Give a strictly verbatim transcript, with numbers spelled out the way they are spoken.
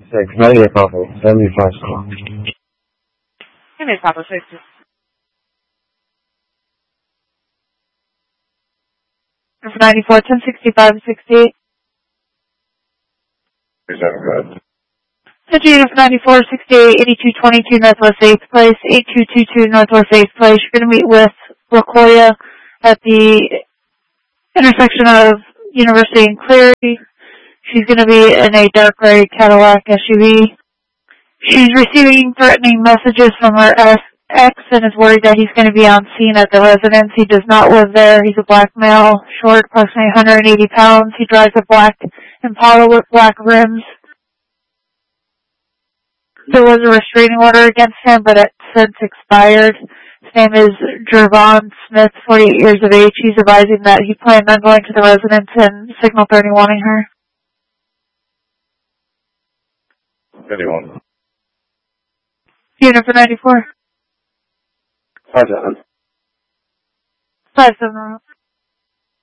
six, ninety-eight Papa, seventy-five o'clock. ninety-eight Papa, six. For ninety-four, ten sixty-five, sixty-eight. thirty-seven, go ahead. Central for ninety-four, sixty-eight, eighty-two twenty-two Northwest eighth Place, eighty-two twenty-two Northwest eighth Place. You're going to meet with LaCoya at the intersection of University and Cleary. She's going to be in a dark gray Cadillac S U V. She's receiving threatening messages from her ex and is worried that he's going to be on scene at the residence. He does not live there. He's a black male, short, approximately one hundred eighty pounds. He drives a black Impala with black rims. There was a restraining order against him, but it's since expired. His name is Jervon Smith, forty-eight years of age. He's advising that he planned on going to the residence and signal thirty wanting her. Anyone? Unit for ninety-four. Five seven. Five seven.